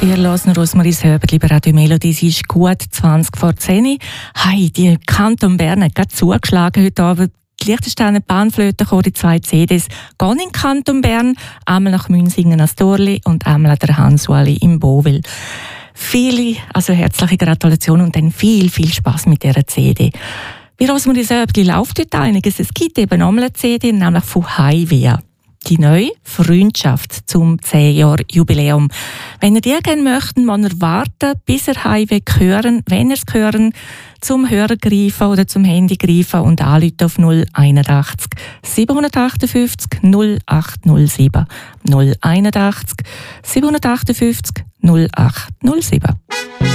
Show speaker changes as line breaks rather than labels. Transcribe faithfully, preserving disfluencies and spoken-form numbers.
Ihr hört Rosmarie Söberli bei Radio Melodie. Es ist gut zwanzig vor zehn. Hey, die Kanton Bern hat gerade zugeschlagen heute Abend. Die Liechtensteiner Panflöte kommen, die zwei C Ds gehen in den Kanton Bern. Einmal nach Münsingen an Storli und einmal an der Hansuali im Bowel. Viele, also herzliche Gratulation und dann viel, viel Spass mit dieser C D. Bei Rosmarie Söberli läuft heute einiges. Es gibt eben nochmal eine C D, nämlich von Highway. Die neue Freundschaft zum zehn Jahre Jubiläum. Wenn ihr die gerne möchten, muss ihr warten, bis ihr Highway hören. Wenn ihr es hören, zum Hörer greifen oder zum Handy greifen und anrufen auf null einundachtzig siebenhundertachtundfünfzig null acht null sieben. null einundachtzig siebenhundertachtundfünfzig null acht null sieben.